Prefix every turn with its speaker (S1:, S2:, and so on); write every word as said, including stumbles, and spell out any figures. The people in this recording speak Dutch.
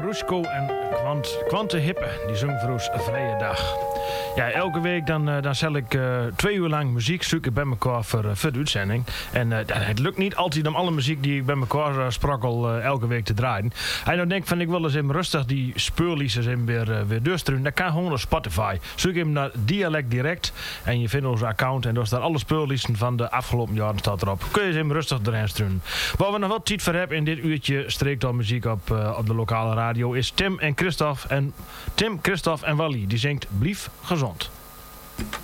S1: Marusko en Kwant, Kwante Hippe, die zong voor ons Vrije Dag. Ja, elke week dan, uh, dan zal ik uh, twee uur lang muziek zoeken bij elkaar voor, uh, voor de uitzending. En uh, het lukt niet altijd om alle muziek die ik bij elkaar uh, sprokkel uh, elke week te draaien. Hij nou denkt van ik wil eens even rustig die speurliedjes in weer, uh, weer doorsturen. Dat kan gewoon op Spotify. Zoek hem naar Dialect Direct en je vindt onze account en daar staan alle speurliedjes van de afgelopen jaren staat erop. Kun je ze hem rustig erin sturen. Waar we nog wat tijd voor hebben in dit uurtje streektaal muziek op, uh, op de lokale radio is Tim en Christophe en Tim, Christophe en Wally. Die zingt Blief gezond.